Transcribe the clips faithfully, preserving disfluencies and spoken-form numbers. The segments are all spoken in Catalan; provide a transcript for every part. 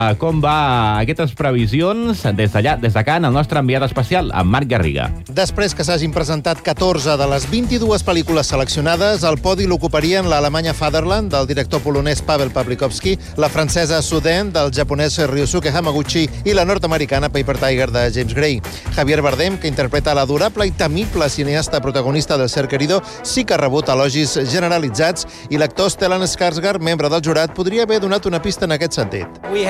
Com va aquestes previsions des d'allà, des de Cannes, el nostre enviat especial, en Marc Garriga. Després que s'hagin presentat catorze de les vint-i-dues pel·lícules seleccionades, el podi l'ocuparien l'alemanya Fatherland, del director polonès Paweł Pawlikowski, la francesa Suden, del japonès Ryosuke Hamaguchi, i la nord-americana Paper Tiger, de James Gray. Javier Bardem, que interpreta l'adorable i temible cineasta protagonista del Ser Querido, sí que ha rebut elogis generalitzats, i l'actor Stellan Skarsgård, membre del jurat, podria haver donat una pista en aquest sentit.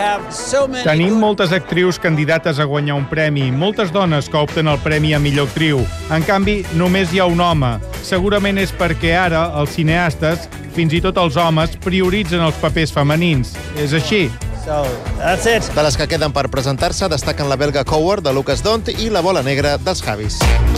Tenim moltes actrius candidates a guanyar un premi, moltes dones que opten el premi a millor actriu. En canvi, només hi ha un home. Segurament és perquè ara els cineastes, fins i tot els homes, prioritzen els papers femenins. És així. So, that's it. De les que queden per presentar-se destaquen la belga Coward, de Lucas Dont, i la bola negra dels Javis.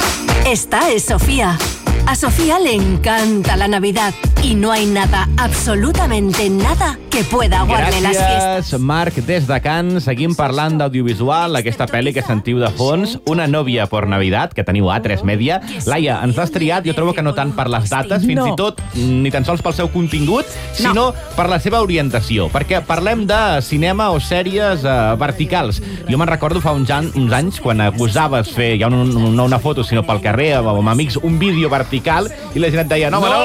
Esta es Sofía. A Sofía le encanta la Navidad y no hay nada, absolutamente nada, que pueda aguarle las fiestas. Gràcies, Marc, des de Cannes. Seguim parlant d'audiovisual, aquesta pel·li que sentiu de fons, Una novia por Navidad, que teniu a A tres Media. Laia, ens l'has triat, jo trobo que no tant per les dates, fins no. i tot ni tan sols pel seu contingut, sinó no. per la seva orientació, perquè parlem de cinema o sèries uh, verticals. Jo me'n recordo fa uns, an uns anys, quan gosaves fer, ja no un, una foto, sinó pel carrer, amb amics, un vídeo vertical, i la gent et deia, no, no,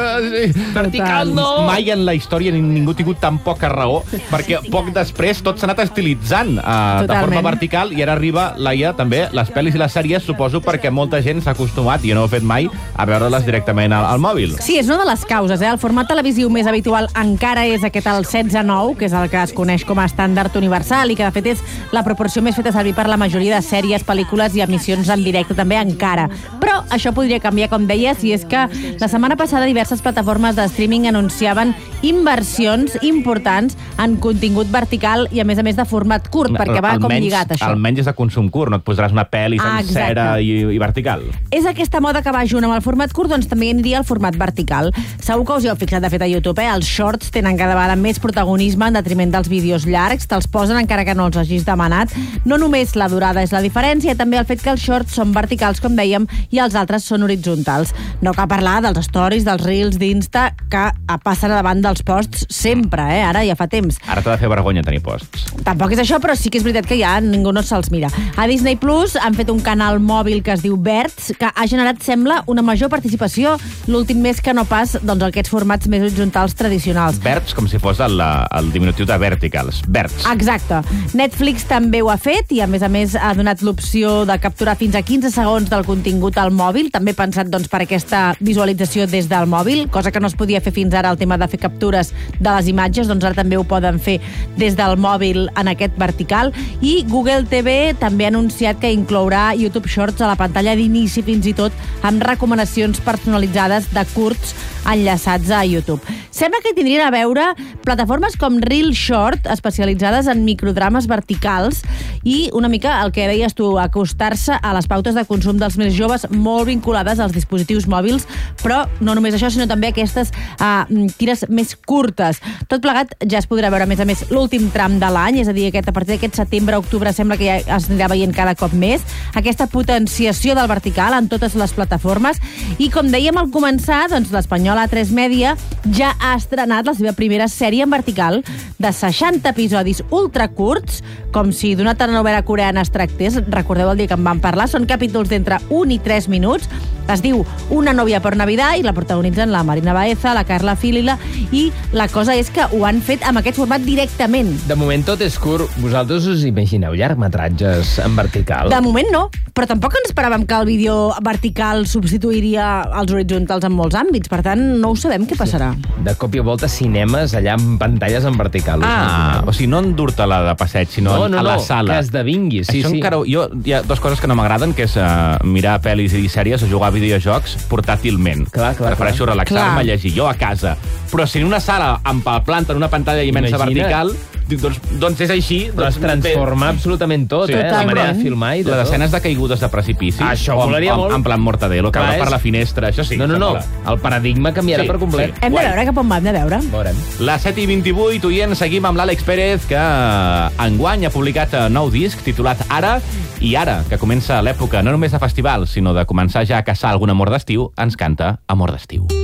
no, vertical no! Mai en la història ningú ha tingut tan poca raó, perquè poc després tot s'ha anat estilitzant uh, de forma vertical, i ara arriba, Laia, també, les pel·lis i les sèries, suposo perquè molta gent s'ha acostumat, i jo no ho he fet mai, a veure-les directament al, al mòbil. Sí, és una de les causes, eh? El format televisiu més habitual encara és aquest el setze nou, que és el que es coneix com a estàndard universal, i que de fet és la proporció més feta servir per la majoria de sèries, pel·lícules i emissions en directe també encara. Però això podria canviar, com deies, i és que la setmana passada diverses plataformes de streaming anunciaven inversions importants en contingut vertical i, a més a més, de format curt, perquè va com lligat, això. Almenys és de consum curt, no et posaràs una pel·li ah, sencera i, i vertical. És aquesta moda que va junt amb el format curt, doncs també aniria el format vertical. Segur que us hi heu fixat, de fet, a YouTube, eh? Els shorts tenen cada vegada més protagonisme en detriment dels vídeos llargs, te'ls posen encara que no els hagis demanat. No només la durada és la diferència, també el fet que els shorts són verticals, com dèiem, i els altres són horitzontals. No cal parlar dels stories, dels reels d'Insta, que passen a davant dels posts sempre, eh? Ara ja fa temps. Ara t'ha de fer vergonya tenir posts. Tampoc és això, però sí que és veritat que ja ningú no se'ls mira. A Disney Plus han fet un canal mòbil que es diu Verts, que ha generat, sembla, una major participació l'últim mes que no pas doncs, aquests formats més horitzontals tradicionals. Verts, com si fos el, el diminutiu de verticals. Verts. Exacte. Netflix també ho ha fet i, a més a més, ha donat l'opció de capturar fins a quinze segons del contingut al mòbil, també pensat doncs, per aquesta visualització des del mòbil, cosa que no es podia fer fins ara, el tema de fer captures de les imatges, doncs ara també ho poden fer des del mòbil en aquest vertical. I Google T V també ha anunciat que inclourà YouTube Shorts a la pantalla d'inici, fins i tot amb recomanacions personalitzades de curts enllaçats a YouTube. Sembla que tindrien a veure plataformes com Reel Short, especialitzades en microdrames verticals, i una mica el que deies tu, acostar-se a les pautes de consum dels més joves, molt vinculades als dispositius mòbils, però no només això, sinó també aquestes uh, tires més curtes. Tot plegat ja es podrà veure, a més a més, l'últim tram de l'any, és a dir, aquest, a partir d'aquest setembre, octubre, sembla que ja es anirà veient cada cop més aquesta potenciació del vertical en totes les plataformes. I com dèiem al començar, doncs l'Espanyol A tres Media ja ha estrenat la seva primera sèrie en vertical de seixanta episodis ultracurts, com si d'una telenovela coreana es tractés. Recordeu el dia que en vam parlar? Són capítols d'entre un i tres minuts. Es diu Una novia por Navidad i la protagonitzen la Marina Baeza, la Carla Filila, i la cosa és que ho han fet amb aquest format directament. De moment tot és curt. Vosaltres us imagineu llargmetratges en vertical? De moment no, però tampoc ens esperàvem que el vídeo vertical substituiria els horitzontals en molts àmbits. Per tant, no ho sabem què passarà. De cop i volta cinemes allà amb pantalles en vertical. Ah, o sigui, no endur-te-la de passeig, sinó no, no, a la no, sala. Que esdevingui, sí, Això sí. Encara, jo, hi ha dues coses que no m'agraden, que és uh, mirar pel·lis i sèries o jugar a videojocs portàtilment. Clar, clar, Prefereixo clar. relaxar-me, Clar. llegir jo a casa. Però si en una sala amb planta, en una pantalla immensa Imagina't. vertical, dic, doncs, doncs és així. Però es Doncs, transforma absolutament tot, Sí. eh? La Totalment. manera de filmar i de Les tot. escenes de caigudes de precipici. Això o amb- molaria amb- molt. En plan Mortadelo, Clar, caure és- per la finestra, això sí. No, no, això no. mola. El paradigma canviarà Sí, per complet. sí. Hem de Guai. veure cap on vam de veure. Veurem. Les set i vint-i-vuit, oients, seguim amb l'Àlex Pérez, que enguany ha publicat nou disc titulat Ara, i ara, que comença l'època no només de festival, sinó de començar ja a caçar algun amor d'estiu, ens canta Amor d'estiu.